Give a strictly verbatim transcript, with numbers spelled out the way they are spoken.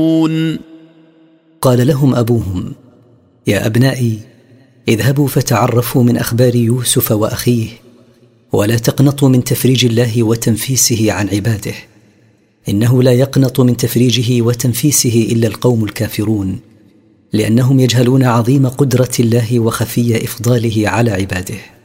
قال لهم أبوهم: يا أبنائي، اذهبوا فتعرفوا من أخبار يوسف وأخيه، ولا تقنطوا من تفريج الله وتنفيسه عن عباده، إنه لا يقنط من تفريجه وتنفيسه إلا القوم الكافرون، لأنهم يجهلون عظيم قدرة الله وخفي إفضاله على عباده.